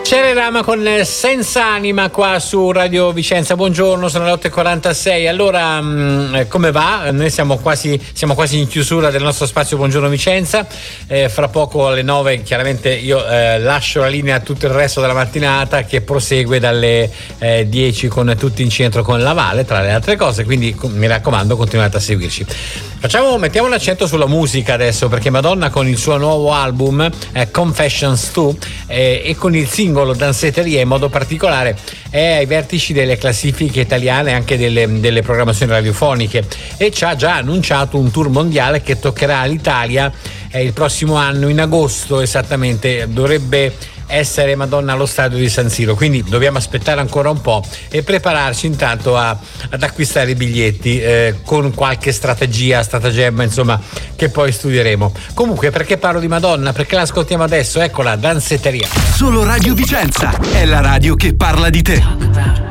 Celerama con Senza Anima qua su Radio Vicenza. Buongiorno, sono le 8:46. Allora, come va? Noi siamo quasi in chiusura del nostro spazio Buongiorno Vicenza. Fra poco alle 9 chiaramente io lascio la linea a tutto il resto della mattinata, che prosegue dalle 10 con Tutti in Centro con la Vale, tra le altre cose, quindi mi raccomando, continuate a seguirci. Mettiamo l'accento sulla musica adesso, perché Madonna con il suo nuovo album Confessions 2 e con il singolo Danceteria in modo particolare è ai vertici delle classifiche italiane, anche delle programmazioni radiofoniche, e ci ha già annunciato un tour mondiale che toccherà l'Italia il prossimo anno, in agosto esattamente. Dovrebbe essere Madonna allo stadio di San Siro, quindi dobbiamo aspettare ancora un po' e prepararci intanto ad acquistare i biglietti con qualche stratagemma, insomma, che poi studieremo. Comunque, perché parlo di Madonna? Perché l'ascoltiamo adesso, eccola, Danceteria. Solo Radio Vicenza è la radio che parla di te.